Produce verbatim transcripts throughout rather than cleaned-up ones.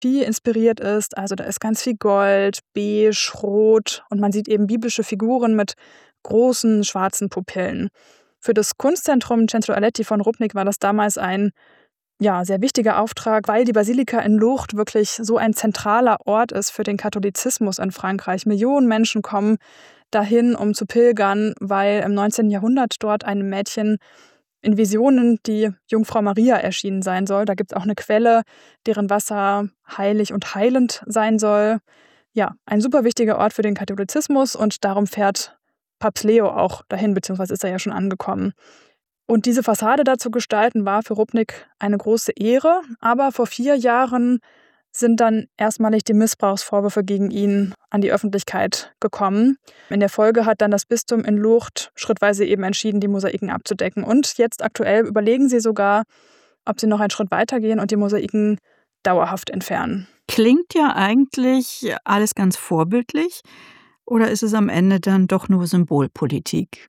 Fotografie inspiriert ist. Also da ist ganz viel Gold, beige, rot und man sieht eben biblische Figuren mit großen schwarzen Pupillen. Für das Kunstzentrum Centro Aletti von Rupnik war das damals ein ja, sehr wichtiger Auftrag, weil die Basilika in Lourdes wirklich so ein zentraler Ort ist für den Katholizismus in Frankreich. Millionen Menschen kommen dahin, um zu pilgern, weil im neunzehnten Jahrhundert dort einem Mädchen in Visionen die Jungfrau Maria erschienen sein soll. Da gibt es auch eine Quelle, deren Wasser heilig und heilend sein soll. Ja, ein super wichtiger Ort für den Katholizismus und darum fährt Papst Leo auch dahin, beziehungsweise ist er ja schon angekommen. Und diese Fassade da zu gestalten, war für Rupnik eine große Ehre. Aber vor vier Jahren sind dann erstmalig die Missbrauchsvorwürfe gegen ihn an die Öffentlichkeit gekommen. In der Folge hat dann das Bistum in Lourdes schrittweise eben entschieden, die Mosaiken abzudecken. Und jetzt aktuell überlegen sie sogar, ob sie noch einen Schritt weitergehen und die Mosaiken dauerhaft entfernen. Klingt ja eigentlich alles ganz vorbildlich. Oder ist es am Ende dann doch nur Symbolpolitik?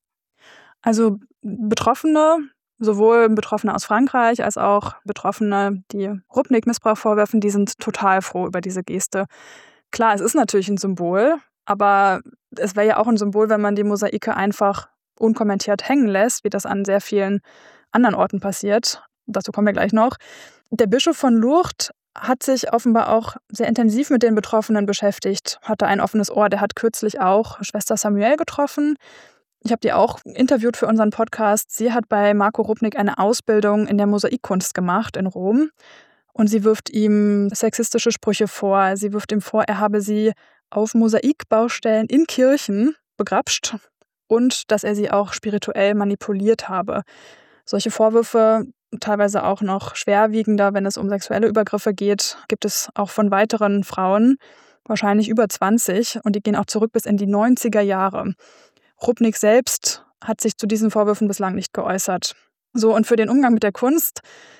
Also Betroffene, sowohl Betroffene aus Frankreich als auch Betroffene, die Rupnik Missbrauch vorwerfen, die sind total froh über diese Geste. Klar, es ist natürlich ein Symbol, aber es wäre ja auch ein Symbol, wenn man die Mosaike einfach unkommentiert hängen lässt, wie das an sehr vielen anderen Orten passiert. Dazu kommen wir gleich noch. Der Bischof von Lourdes hat sich offenbar auch sehr intensiv mit den Betroffenen beschäftigt, hatte ein offenes Ohr. Der hat kürzlich auch Schwester Samuel getroffen. Ich habe die auch interviewt für unseren Podcast. Sie hat bei Marco Rupnik eine Ausbildung in der Mosaikkunst gemacht in Rom. Und sie wirft ihm sexistische Sprüche vor. Sie wirft ihm vor, er habe sie auf Mosaikbaustellen in Kirchen begrapscht und dass er sie auch spirituell manipuliert habe. Solche Vorwürfe, teilweise auch noch schwerwiegender, wenn es um sexuelle Übergriffe geht, gibt es auch von weiteren Frauen, wahrscheinlich über zwanzig. Und die gehen auch zurück bis in die neunziger Jahre. Rupnik selbst hat sich zu diesen Vorwürfen bislang nicht geäußert. So, und für den Umgang mit der Kunst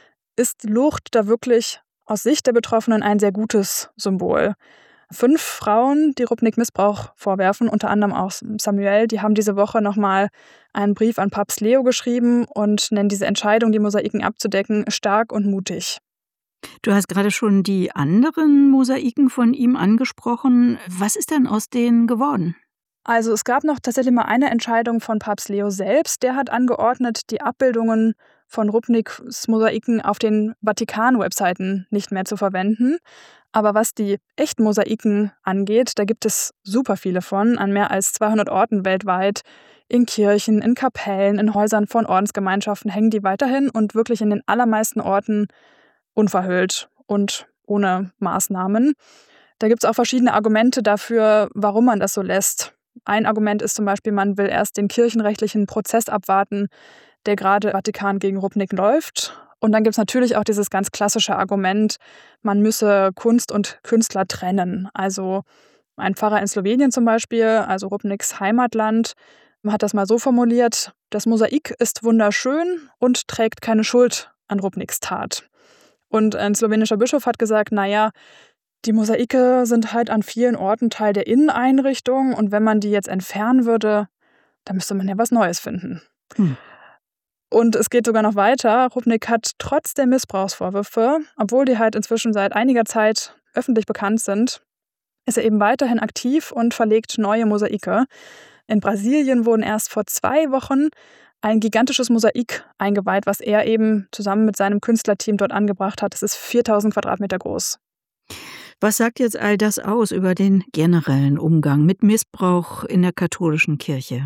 ist Lourdes da wirklich aus Sicht der Betroffenen ein sehr gutes Symbol. Fünf Frauen, die Rupnik Missbrauch vorwerfen, unter anderem auch Samuel, die haben diese Woche nochmal einen Brief an Papst Leo geschrieben und nennen diese Entscheidung, die Mosaiken abzudecken, stark und mutig. Du hast gerade schon die anderen Mosaiken von ihm angesprochen. Was ist denn aus denen geworden? Also es gab noch tatsächlich mal eine Entscheidung von Papst Leo selbst. Der hat angeordnet, die Abbildungen von Rupniks Mosaiken auf den Vatikan-Webseiten nicht mehr zu verwenden. Aber was die echten Mosaiken angeht, da gibt es super viele von, an mehr als zweihundert Orten weltweit. In Kirchen, in Kapellen, in Häusern von Ordensgemeinschaften hängen die weiterhin und wirklich in den allermeisten Orten unverhüllt und ohne Maßnahmen. Da gibt es auch verschiedene Argumente dafür, warum man das so lässt. Ein Argument ist zum Beispiel, man will erst den kirchenrechtlichen Prozess abwarten, der gerade im Vatikan gegen Rupnik läuft. Und dann gibt es natürlich auch dieses ganz klassische Argument, man müsse Kunst und Künstler trennen. Also ein Pfarrer in Slowenien zum Beispiel, also Rupniks Heimatland, hat das mal so formuliert: Das Mosaik ist wunderschön und trägt keine Schuld an Rupniks Tat. Und ein slowenischer Bischof hat gesagt, naja, die Mosaike sind halt an vielen Orten Teil der Inneneinrichtung und wenn man die jetzt entfernen würde, dann müsste man ja was Neues finden. Hm. Und es geht sogar noch weiter. Rupnik hat trotz der Missbrauchsvorwürfe, obwohl die halt inzwischen seit einiger Zeit öffentlich bekannt sind, ist er eben weiterhin aktiv und verlegt neue Mosaike. In Brasilien wurden erst vor zwei Wochen ein gigantisches Mosaik eingeweiht, was er eben zusammen mit seinem Künstlerteam dort angebracht hat. Es ist viertausend Quadratmeter groß. Was sagt jetzt all das aus über den generellen Umgang mit Missbrauch in der katholischen Kirche?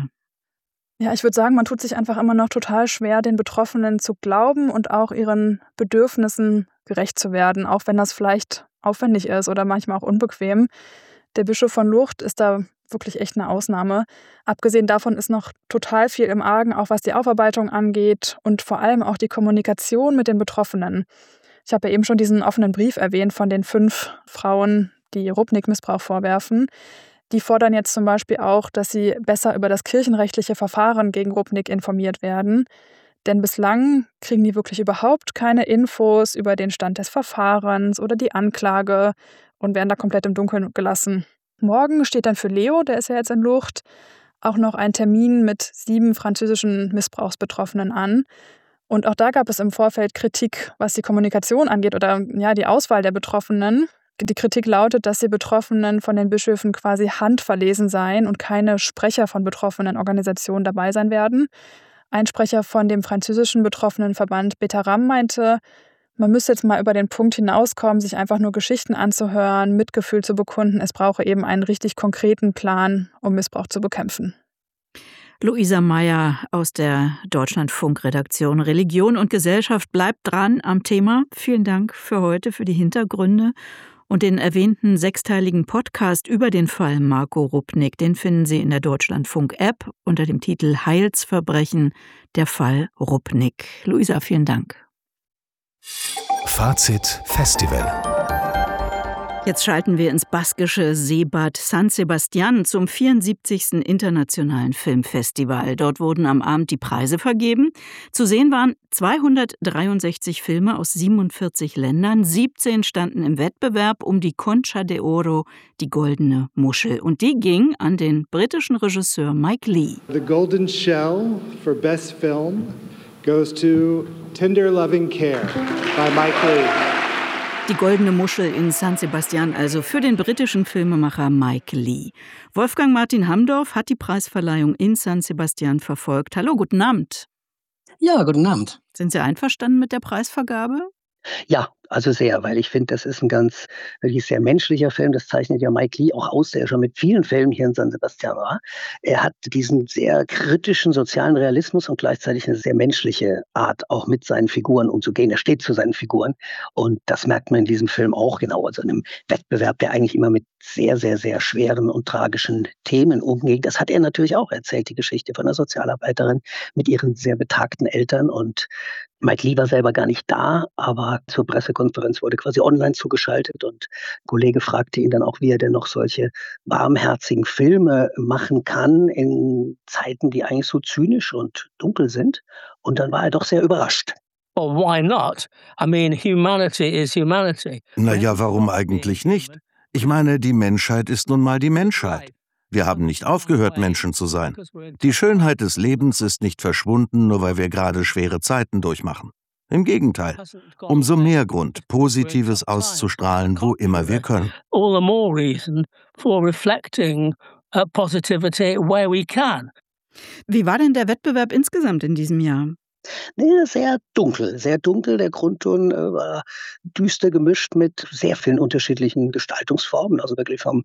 Ja, ich würde sagen, man tut sich einfach immer noch total schwer, den Betroffenen zu glauben und auch ihren Bedürfnissen gerecht zu werden, auch wenn das vielleicht aufwendig ist oder manchmal auch unbequem. Der Bischof von Lourdes ist da wirklich echt eine Ausnahme. Abgesehen davon ist noch total viel im Argen, auch was die Aufarbeitung angeht und vor allem auch die Kommunikation mit den Betroffenen. Ich habe ja eben schon diesen offenen Brief erwähnt von den fünf Frauen, die Rupnik Missbrauch vorwerfen. Die fordern jetzt zum Beispiel auch, dass sie besser über das kirchenrechtliche Verfahren gegen Rupnik informiert werden. Denn bislang kriegen die wirklich überhaupt keine Infos über den Stand des Verfahrens oder die Anklage und werden da komplett im Dunkeln gelassen. Morgen steht dann für Leo, der ist ja jetzt in Lourdes, auch noch ein Termin mit sieben französischen Missbrauchsbetroffenen an. Und auch da gab es im Vorfeld Kritik, was die Kommunikation angeht oder ja die Auswahl der Betroffenen. Die Kritik lautet, dass die Betroffenen von den Bischöfen quasi handverlesen seien und keine Sprecher von betroffenen Organisationen dabei sein werden. Ein Sprecher von dem französischen Betroffenenverband Betaram meinte, man müsse jetzt mal über den Punkt hinauskommen, sich einfach nur Geschichten anzuhören, Mitgefühl zu bekunden. Es brauche eben einen richtig konkreten Plan, um Missbrauch zu bekämpfen. Luisa Meyer aus der Deutschlandfunk-Redaktion. Religion und Gesellschaft bleibt dran am Thema. Vielen Dank für heute, für die Hintergründe. Und den erwähnten sechsteiligen Podcast über den Fall Marco Rupnik, den finden Sie in der Deutschlandfunk-App unter dem Titel Heilsverbrechen, der Fall Rupnik. Luisa, vielen Dank. Fazit Festival. Jetzt schalten wir ins baskische Seebad San Sebastian zum vierundsiebzigsten Internationalen Filmfestival. Dort wurden am Abend die Preise vergeben. Zu sehen waren zweihundertdreiundsechzig Filme aus siebenundvierzig Ländern. siebzehn standen im Wettbewerb um die Concha de Oro, die goldene Muschel. Und die ging an den britischen Regisseur Mike Leigh. The Golden Shell for Best Film goes to Tender Loving Care by Mike Leigh. Die goldene Muschel in San Sebastian, also für den britischen Filmemacher Mike Leigh. Wolfgang Martin Hamdorf hat die Preisverleihung in San Sebastian verfolgt. Hallo, guten Abend. Ja, guten Abend. Sind Sie einverstanden mit der Preisvergabe? Ja, also sehr, weil ich finde, das ist ein ganz, wirklich sehr menschlicher Film. Das zeichnet ja Mike Leigh auch aus, der schon mit vielen Filmen hier in San Sebastian war. Er hat diesen sehr kritischen sozialen Realismus und gleichzeitig eine sehr menschliche Art, auch mit seinen Figuren umzugehen. Er steht zu seinen Figuren und das merkt man in diesem Film auch genau. Also in einem Wettbewerb, der eigentlich immer mit sehr, sehr, sehr schweren und tragischen Themen umgeht. Das hat er natürlich auch erzählt, die Geschichte von einer Sozialarbeiterin mit ihren sehr betagten Eltern. Und Mike Leigh war selber gar nicht da, aber zur Pressekonferenz wurde quasi online zugeschaltet und ein Kollege fragte ihn dann auch, wie er denn noch solche warmherzigen Filme machen kann in Zeiten, die eigentlich so zynisch und dunkel sind. Und dann war er doch sehr überrascht. Well, why not? I mean, humanity is humanity. Naja, warum eigentlich nicht? Ich meine, die Menschheit ist nun mal die Menschheit. Wir haben nicht aufgehört, Menschen zu sein. Die Schönheit des Lebens ist nicht verschwunden, nur weil wir gerade schwere Zeiten durchmachen. Im Gegenteil, umso mehr Grund, Positives auszustrahlen, wo immer wir können. All the more reason for reflecting uh, positivity where we can. Wie war denn der Wettbewerb insgesamt in diesem Jahr? Nee, sehr dunkel, sehr dunkel. Der Grundton äh, war düster gemischt mit sehr vielen unterschiedlichen Gestaltungsformen. Also wirklich vom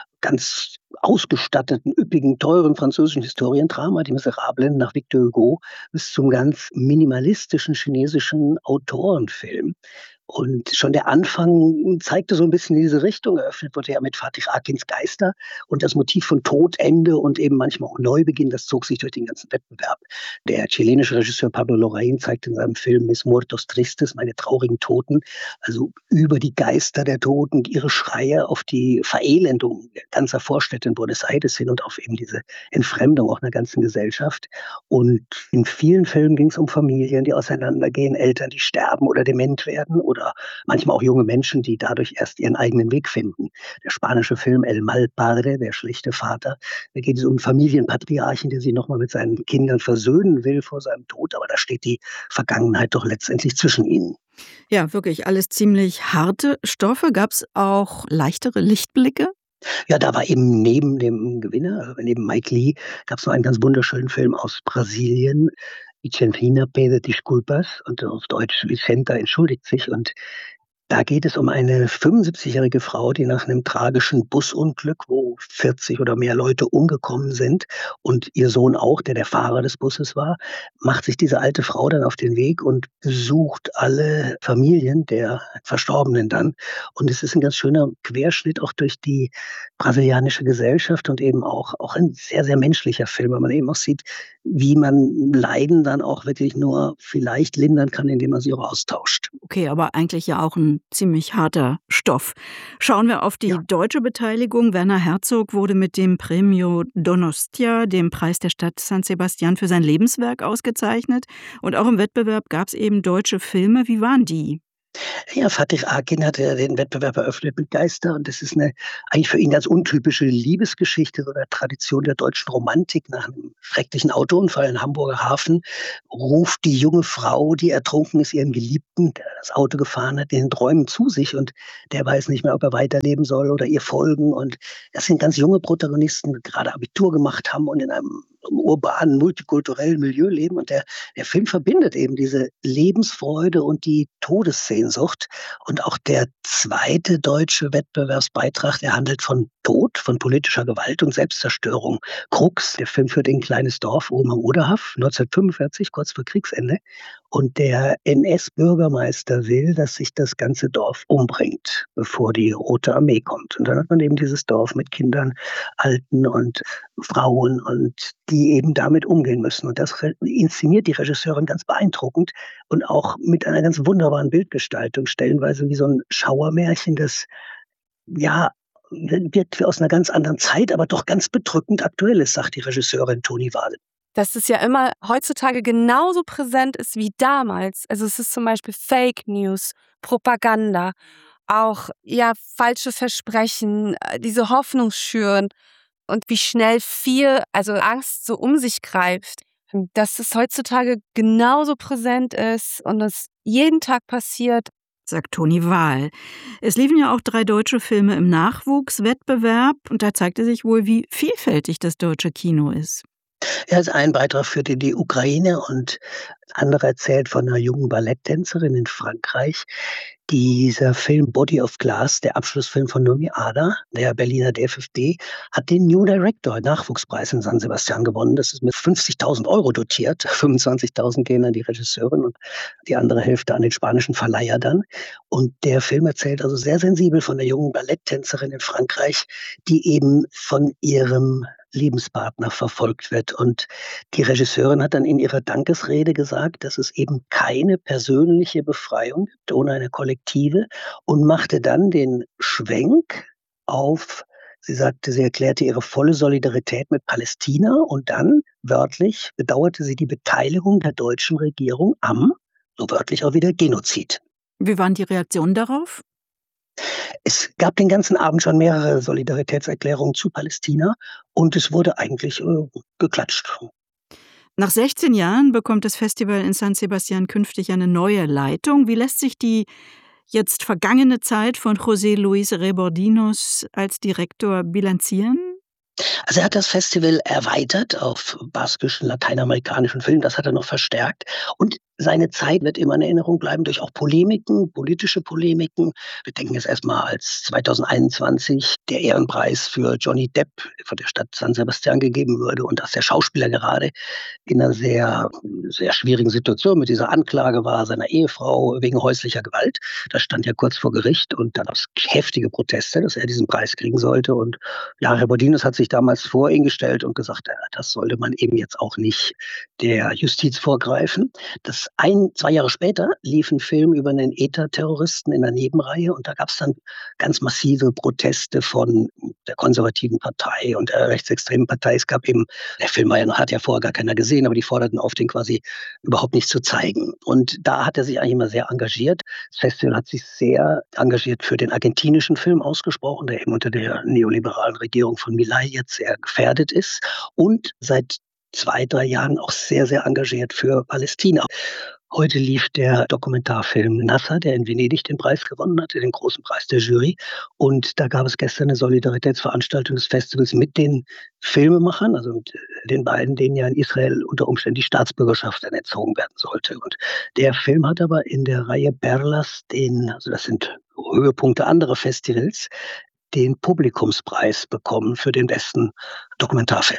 ganz ausgestatteten, üppigen, teuren französischen Historiendrama, die Miserablen nach Victor Hugo, bis zum ganz minimalistischen chinesischen Autorenfilm. Und schon der Anfang zeigte so ein bisschen in diese Richtung. Eröffnet wurde ja mit Fatih Akins Geister und das Motiv von Tod, Ende und eben manchmal auch Neubeginn, das zog sich durch den ganzen Wettbewerb. Der chilenische Regisseur Pablo Larraín zeigte in seinem Film Mis Muertos Tristes, meine traurigen Toten, also über die Geister der Toten, ihre Schreie auf die Verelendung ganzer Vorstädte in Buenos Aires hin und auf eben diese Entfremdung auch einer ganzen Gesellschaft. Und in vielen Filmen ging es um Familien, die auseinandergehen, Eltern, die sterben oder dement werden oder manchmal auch junge Menschen, die dadurch erst ihren eigenen Weg finden. Der spanische Film El Mal Padre, der schlechte Vater, da geht es um einen Familienpatriarchen, der sich nochmal mit seinen Kindern versöhnen will vor seinem Tod, aber da steht die Vergangenheit doch letztendlich zwischen ihnen. Ja, wirklich alles ziemlich harte Stoffe. Gab es auch leichtere Lichtblicke? Ja, da war eben neben dem Gewinner, also neben Mike Leigh, gab es noch einen ganz wunderschönen Film aus Brasilien, Vicentino pede disculpas, und auf Deutsch Vicenta entschuldigt sich. Und da geht es um eine fünfundsiebzigjährige Frau, die nach einem tragischen Busunglück, wo vierzig oder mehr Leute umgekommen sind und ihr Sohn auch, der der Fahrer des Busses war, macht sich diese alte Frau dann auf den Weg und besucht alle Familien der Verstorbenen dann. Und es ist ein ganz schöner Querschnitt auch durch die brasilianische Gesellschaft und eben auch, auch ein sehr, sehr menschlicher Film, weil man eben auch sieht, wie man Leiden dann auch wirklich nur vielleicht lindern kann, indem man sie auch austauscht. Okay, aber eigentlich ja auch ein ziemlich harter Stoff. Schauen wir auf die ja. deutsche Beteiligung. Werner Herzog wurde mit dem Premio Donostia, dem Preis der Stadt San Sebastian, für sein Lebenswerk ausgezeichnet. Und auch im Wettbewerb gab es eben deutsche Filme. Wie waren die? Ja, Fatih Akin hat ja den Wettbewerb eröffnet mit Geister und das ist eine eigentlich für ihn ganz untypische Liebesgeschichte oder Tradition der deutschen Romantik. Nach einem schrecklichen Autounfall in Hamburger Hafen ruft die junge Frau, die ertrunken ist, ihren Geliebten, der das Auto gefahren hat, in den Träumen zu sich und der weiß nicht mehr, ob er weiterleben soll oder ihr folgen. Und das sind ganz junge Protagonisten, die gerade Abitur gemacht haben und in einem urbanen, multikulturellen Milieu leben. Und der, der Film verbindet eben diese Lebensfreude und die Todessehnsucht. Und auch der zweite deutsche Wettbewerbsbeitrag, der handelt von Tod, von politischer Gewalt und Selbstzerstörung. Krux, der Film führt in ein kleines Dorf oben am Oderhaf, neunzehnhundertfünfundvierzig, kurz vor Kriegsende. Und der N S-Bürgermeister will, dass sich das ganze Dorf umbringt, bevor die Rote Armee kommt. Und dann hat man eben dieses Dorf mit Kindern, Alten und Frauen und die eben damit umgehen müssen. Und das inszeniert die Regisseurin ganz beeindruckend und auch mit einer ganz wunderbaren Bildgestaltung, stellenweise wie so ein Schauermärchen, das ja wirkt wie aus einer ganz anderen Zeit, aber doch ganz bedrückend aktuell ist, sagt die Regisseurin Toni Wahl. Dass es ja immer heutzutage genauso präsent ist wie damals. Also es ist zum Beispiel Fake News, Propaganda, auch ja falsche Versprechen, diese Hoffnung schüren und wie schnell viel, also Angst so um sich greift. Dass es heutzutage genauso präsent ist und es jeden Tag passiert. Sagt Toni Wahl. Es liefen ja auch drei deutsche Filme im Nachwuchswettbewerb und da zeigte sich wohl, wie vielfältig das deutsche Kino ist. Er ist ein Beitrag für die, die Ukraine und andere erzählt von einer jungen Balletttänzerin in Frankreich. Dieser Film Body of Glass, der Abschlussfilm von Nomi Ada, der Berliner D F F D, hat den New Director Nachwuchspreis in San Sebastian gewonnen. Das ist mit fünfzigtausend Euro dotiert. fünfundzwanzigtausend gehen an die Regisseurin und die andere Hälfte an den spanischen Verleiher dann. Und der Film erzählt also sehr sensibel von der jungen Balletttänzerin in Frankreich, die eben von ihrem Lebenspartner verfolgt wird. Und die Regisseurin hat dann in ihrer Dankesrede gesagt, dass es eben keine persönliche Befreiung gibt ohne eine kollektive und machte dann den Schwenk auf, sie sagte, sie erklärte ihre volle Solidarität mit Palästina und dann, wörtlich, bedauerte sie die Beteiligung der deutschen Regierung am, so wörtlich auch wieder, Genozid. Wie waren die Reaktionen darauf? Es gab den ganzen Abend schon mehrere Solidaritätserklärungen zu Palästina und es wurde eigentlich äh, geklatscht. Nach sechzehn Jahren bekommt das Festival in San Sebastián künftig eine neue Leitung. Wie lässt sich die jetzt vergangene Zeit von José Luis Rebordinos als Direktor bilanzieren? Also er hat das Festival erweitert auf baskischen, lateinamerikanischen Film, das hat er noch verstärkt. Und seine Zeit wird immer in Erinnerung bleiben durch auch Polemiken, politische Polemiken. Wir denken jetzt erstmal, als zweitausendeinundzwanzig der Ehrenpreis für Johnny Depp von der Stadt San Sebastián gegeben wurde und dass der Schauspieler gerade in einer sehr, sehr schwierigen Situation mit dieser Anklage war, seiner Ehefrau wegen häuslicher Gewalt. Das stand ja kurz vor Gericht und dann gab es heftige Proteste, dass er diesen Preis kriegen sollte. Und ja, Rebordinos hat sich damals vor ihn gestellt und gesagt, ja, das sollte man eben jetzt auch nicht der Justiz vorgreifen. Das ein, zwei Jahre später lief ein Film über einen E T A-Terroristen in der Nebenreihe und da gab es dann ganz massive Proteste von der konservativen Partei und der rechtsextremen Partei. Es gab eben, der Film war ja, hat ja vorher gar keiner gesehen, aber die forderten auf, den quasi überhaupt nicht zu zeigen. Und da hat er sich eigentlich immer sehr engagiert. Das Festival hat sich sehr engagiert für den argentinischen Film ausgesprochen, der eben unter der neoliberalen Regierung von Milei jetzt sehr gefährdet ist und seit zwei, drei Jahren auch sehr, sehr engagiert für Palästina. Heute lief der Dokumentarfilm Nasser, der in Venedig den Preis gewonnen hatte, den großen Preis der Jury. Und da gab es gestern eine Solidaritätsveranstaltung des Festivals mit den Filmemachern, also mit den beiden, denen ja in Israel unter Umständen die Staatsbürgerschaft dann entzogen werden sollte. Und der Film hat aber in der Reihe Perlas den, also das sind Höhepunkte anderer Festivals, den Publikumspreis bekommen für den besten Dokumentarfilm.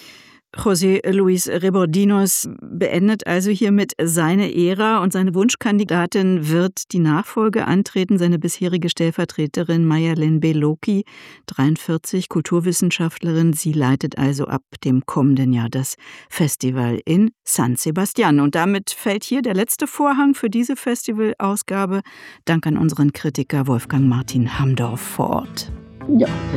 José Luis Rebordinos beendet also hiermit seine Ära und seine Wunschkandidatin wird die Nachfolge antreten, seine bisherige Stellvertreterin Mayerlin Beloki, dreiundvierzig, Kulturwissenschaftlerin. Sie leitet also ab dem kommenden Jahr das Festival in San Sebastián. Und damit fällt hier der letzte Vorhang für diese Festivalausgabe. Dank an unseren Kritiker Wolfgang Martin Hamdorf vor Ort. Ja,